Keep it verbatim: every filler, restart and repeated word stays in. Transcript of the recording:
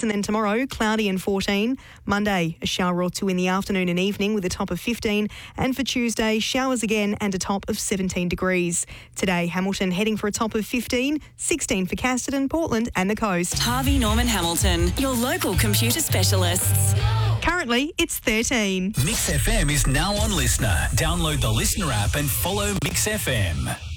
and then tomorrow, cloudy and fourteen. Monday, a shower or two in the afternoon and evening with a top of fifteen. And for Tuesday, showers again and a top of seventeen degrees. Today, Hamilton heading for a top of fifteen, sixteen for Casterton, Portland and the coast. Harvey Norman Hamilton, your local computer specialists. Currently, it's thirteen. Mix F M is now on Listener. Download the Listener app and follow Mix F M.